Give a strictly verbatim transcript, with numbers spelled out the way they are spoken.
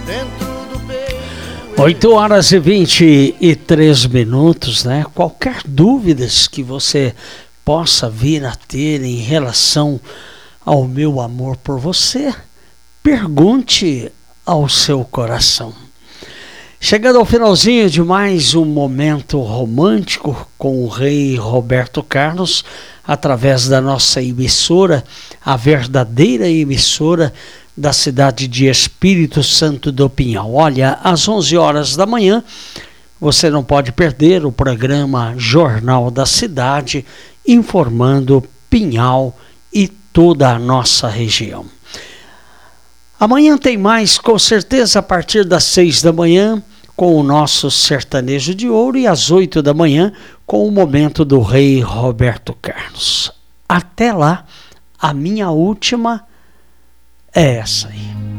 oito horas e vinte e três minutos, né? Qualquer dúvidas que você possa vir a ter em relação ao meu amor por você, pergunte ao seu coração. Chegando ao finalzinho de mais um momento romântico com o rei Roberto Carlos, através da nossa emissora, a verdadeira emissora da cidade de Espírito Santo do Pinhal. Olha, às onze horas da manhã, você não pode perder o programa Jornal da Cidade, informando Pinhal e toda a nossa região. Amanhã tem mais, com certeza, a partir das seis da manhã, com o nosso Sertanejo de Ouro, e às oito da manhã, com o momento do rei Roberto Carlos. Até lá, a minha última é essa aí.